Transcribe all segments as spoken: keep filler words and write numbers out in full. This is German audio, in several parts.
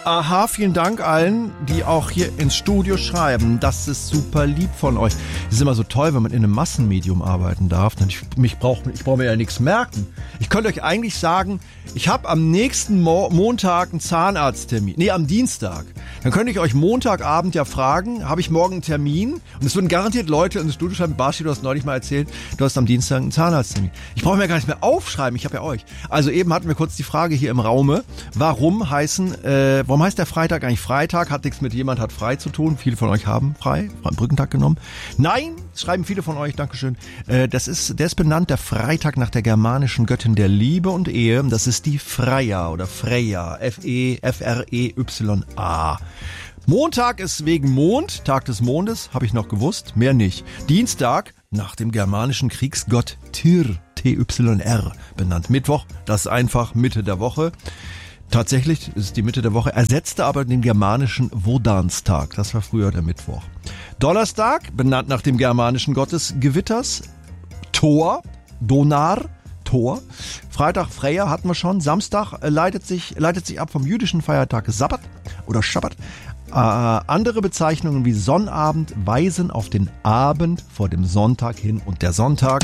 Aha, vielen Dank allen, die auch hier ins Studio schreiben. Das ist super lieb von euch. Es ist immer so toll, wenn man in einem Massenmedium arbeiten darf. Ich, mich brauch, ich brauche mir ja nichts merken. Ich könnte euch eigentlich sagen, ich habe am nächsten Mo- Montag einen Zahnarzttermin. Nee, am Dienstag. Dann könnte ich euch Montagabend ja fragen, habe ich morgen einen Termin? Und es würden garantiert Leute ins Studio schreiben, Barschi, du hast neulich mal erzählt, du hast am Dienstag einen Zahnarzttermin. Ich brauche mir gar nicht mehr aufschreiben, ich habe ja euch. Also eben hatten wir kurz die Frage hier im Raume, warum heißen, äh, warum heißt der Freitag eigentlich Freitag? Hat nichts mit jemand hat frei zu tun. Viele von euch haben frei, am Brückentag genommen. Nein, schreiben viele von euch, Dankeschön. Äh, das ist, der ist benannt, der Freitag nach der germanischen Göttin der Liebe und Ehe. Das ist die Freya oder Freya, F E F R E Y A. Montag ist wegen Mond, Tag des Mondes, habe ich noch gewusst, mehr nicht. Dienstag nach dem germanischen Kriegsgott Tyr, T Y R, benannt. Mittwoch, das ist einfach Mitte der Woche. Tatsächlich ist die Mitte der Woche, ersetzte aber den germanischen Wodanstag. Das war früher der Mittwoch. Donnerstag, benannt nach dem germanischen Gott des Gewitters, Thor, Donar, Thor. Freitag, Freya hatten wir schon. Samstag äh, leitet sich, leitet sich ab vom jüdischen Feiertag Sabbat oder Schabbat. Äh, andere Bezeichnungen wie Sonnabend weisen auf den Abend vor dem Sonntag hin. Und der Sonntag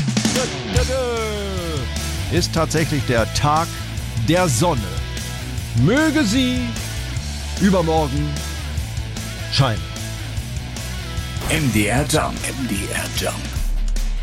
ist tatsächlich der Tag der Sonne. Möge sie übermorgen scheinen. M D R Jump. M D R Jump.